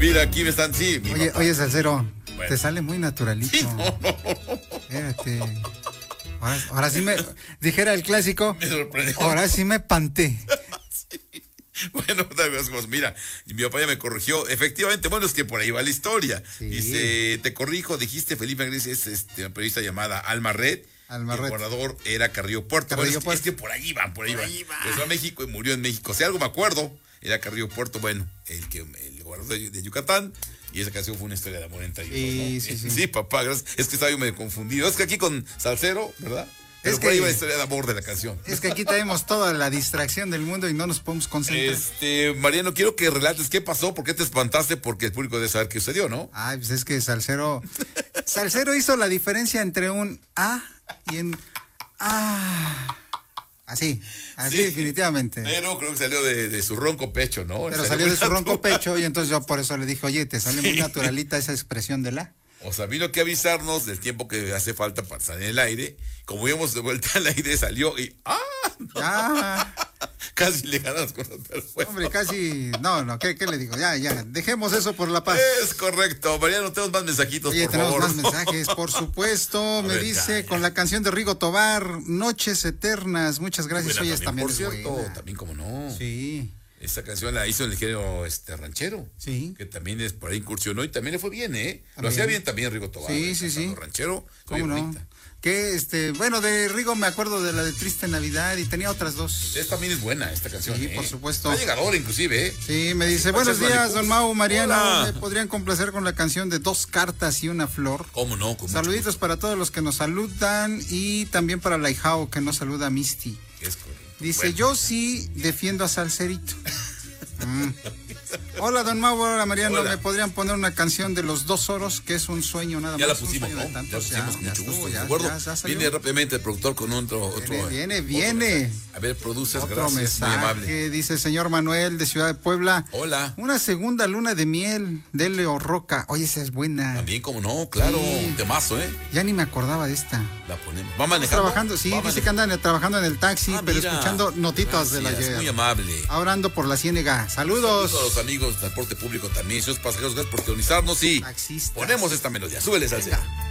Mira, aquí me están, sí. Oye, Salcero, bueno, te sale muy naturalito. Sí, no. Espérate. Ahora sí me, dijera el clásico, Me sorprendió. ahora sí me panté. Sí. Bueno, mira, mi papá ya me corrigió. Efectivamente, bueno, es que por ahí va la historia. Sí. Dice, te corrijo, dijiste Felipe Iglesias es una periodista llamada Alma Red. Alma Red. El gobernador era Carrillo Puerto. Carrillo Bueno, es que por ahí van. Empezó a México y murió en México. Si algo me acuerdo, era Carrillo Puerto, bueno, el gobernador de Yucatán. Y esa canción fue una historia de amor entre ellos, ¿no? Sí. Sí, papá, gracias. Es que estaba yo medio confundido. Es que aquí con Salcero, ¿verdad? Pero Es por ahí que- va la historia de amor de la canción. Es que aquí tenemos toda la distracción del mundo y no nos podemos concentrar. Mariano, quiero que relates qué pasó, por qué te espantaste, porque el público debe saber qué sucedió, ¿no? Ay, pues es que Salcero hizo la diferencia entre un A y un A. Así Sí. definitivamente. Pero creo que salió de su ronco pecho, ¿no? Pero salió de su ronco pecho y entonces yo por eso le dije, oye, te sale muy naturalita esa expresión de la. O sea, vino que avisarnos del tiempo que hace falta para salir en el aire. Como íbamos de vuelta al aire, salió y ¡ah! No, Ya, casi le ganas con el perfecto. hombre, casi, no, ¿qué le digo? Ya, dejemos eso por la paz. Es correcto. Mariano, tenemos más mensajitos, Oye, por tenemos favor. más mensajes, por supuesto. Me ver, dice ya. con la canción de Rigo Tobar, Noches Eternas. Muchas gracias. Buena Oye, también, también por es cierto, buena. también como no. Sí, Esta canción la hizo el ligero ranchero. sí. Que también es por ahí incursionó y también le fue bien, ¿eh? Lo También. hacía bien también Rigo Tobar. Sí, sí, cantando sí. Ranchero. ¿Cómo muy no? bonita. Que bueno, de Rigo me acuerdo de la de Triste Navidad y tenía otras dos. Esta también es buena, esta canción. Sí, ¿eh? por supuesto. Está llegadora inclusive, ¿eh? Sí, me dice, Así, buenos Panchas días, Manicú. don Mau, Mariano. Hola. ¿Me podrían complacer con la canción de Dos cartas y una flor? ¿Cómo no? Con mucho Saluditos gusto. para todos los que nos saludan y también para la Ijao que nos saluda Misty. Es correcto. Dice, Bueno. yo sí defiendo a Salcerito. Hola, don Mau, hola, Mariano. Hola. ¿Me podrían poner una canción de Los Dos Oros, que es un sueño nada Ya más? la un pusimos, sueño ¿no? de Ya la tantos, pusimos con mucho estuvo, gusto, ¿de ya acuerdo? salió. Viene rápidamente el productor con otro. Viene. A ver, produces, Otro gracias, muy amable. mensaje, dice el señor Manuel de Ciudad de Puebla. Hola. Una segunda luna de miel de Leo Roca. Oye, esa es buena. También, como no, claro, Sí. temazo, ¿eh? Ya ni me acordaba de esta. La ponemos. ¿Va manejando? Trabajando, sí, ¿Va dice manejando? que andan trabajando en el taxi, pero Mira. escuchando notitas de la Gracias, ayer. muy amable. Ahora ando por la Ciénega. Saludos Saludos. a los amigos del transporte público también, señores pasajeros, gracias por sintonizarnos y Taxistas. ponemos esta melodía. Súbele, Salcedo.